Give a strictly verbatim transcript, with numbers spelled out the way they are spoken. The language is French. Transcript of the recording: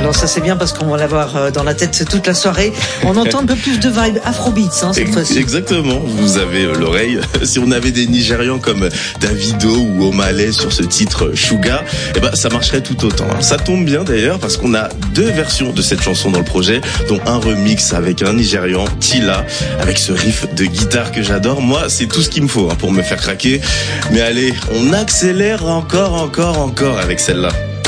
Alors ça c'est bien parce qu'on va l'avoir dans la tête toute la soirée. On entend un peu plus de vibe afrobeats hein, cette Ex- fois-ci. Exactement, vous avez l'oreille. Si on avait des Nigérians comme Davido ou Omalay sur ce titre Sugar, eh ben ça marcherait tout autant. Ça tombe bien d'ailleurs parce qu'on a deux versions de cette chanson dans le projet, dont un remix avec un Nigérian, Tila, avec ce riff de guitare que j'adore. Moi, c'est tout ce qu'il me faut hein, pour me faire craquer. Mais allez, on accélère encore, encore, encore avec celle-là.